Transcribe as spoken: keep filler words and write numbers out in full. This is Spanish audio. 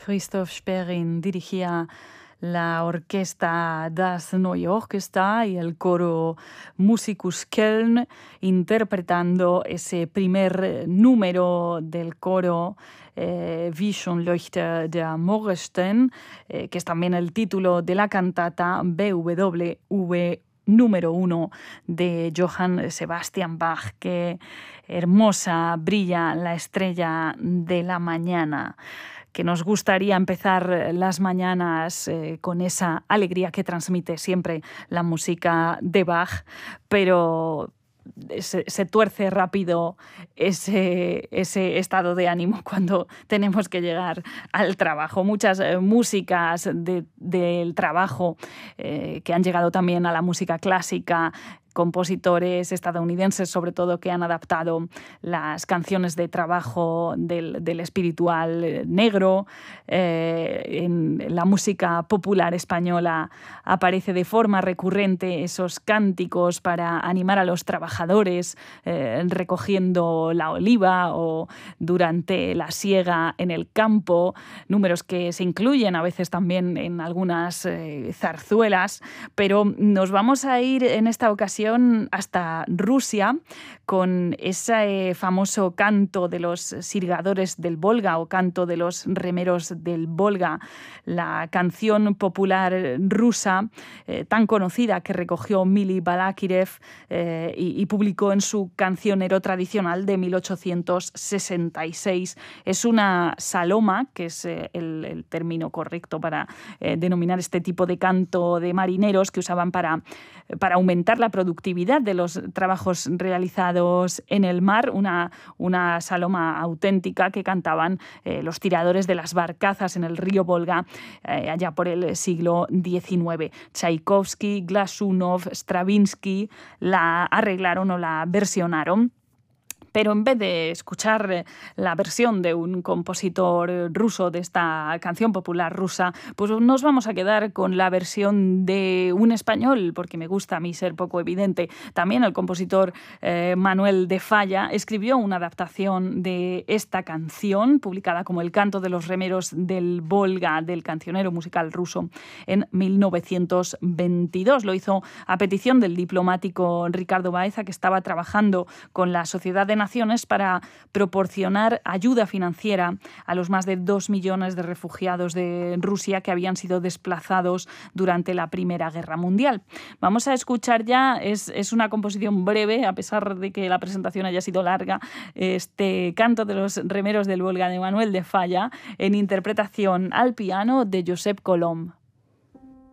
Christoph Sperring dirigía la orquesta Das Neue Orchester y el coro Musicus Köln, interpretando ese primer número del coro eh, Visionleuchter der Morgenstern, eh, que es también el título de la cantata B W V número uno de Johann Sebastian Bach. Qué hermosa brilla la estrella de la mañana, que nos gustaría empezar las mañanas eh, con esa alegría que transmite siempre la música de Bach, pero se, se tuerce rápido ese, ese estado de ánimo cuando tenemos que llegar al trabajo. Muchas eh, músicas de, del trabajo eh, que han llegado también a la música clásica, compositores estadounidenses sobre todo que han adaptado las canciones de trabajo del, del espiritual negro. Eh, en la música popular española aparece de forma recurrente esos cánticos para animar a los trabajadores eh, recogiendo la oliva o durante la siega en el campo, números que se incluyen a veces también en algunas eh, zarzuelas, pero nos vamos a ir en esta ocasión hasta Rusia con ese famoso canto de los sirgadores del Volga o canto de los remeros del Volga, la canción popular rusa eh, tan conocida que recogió Mili Balakirev eh, y, y publicó en su cancionero tradicional de mil ochocientos sesenta y seis. Es una saloma, que es eh, el, el término correcto para eh, denominar este tipo de canto de marineros que usaban para, para aumentar la productividad de los trabajos realizados en el mar, una, una saloma auténtica que cantaban eh, los tiradores de las barcazas en el río Volga eh, allá por el siglo diecinueve. Tchaikovsky, Glasunov, Stravinsky la arreglaron o la versionaron. Pero en vez de escuchar la versión de un compositor ruso de esta canción popular rusa, pues nos vamos a quedar con la versión de un español, porque me gusta a mí ser poco evidente. También el compositor eh, Manuel de Falla escribió una adaptación de esta canción, publicada como El canto de los remeros del Volga, del cancionero musical ruso, en mil novecientos veintidós. Lo hizo a petición del diplomático Ricardo Baeza, que estaba trabajando con la Sociedad de Naciones para proporcionar ayuda financiera a los más de dos millones de refugiados de Rusia que habían sido desplazados durante la Primera Guerra Mundial. Vamos a escuchar ya, es, es una composición breve, a pesar de que la presentación haya sido larga, este canto de los remeros del Volga de Manuel de Falla en interpretación al piano de Josep Colom.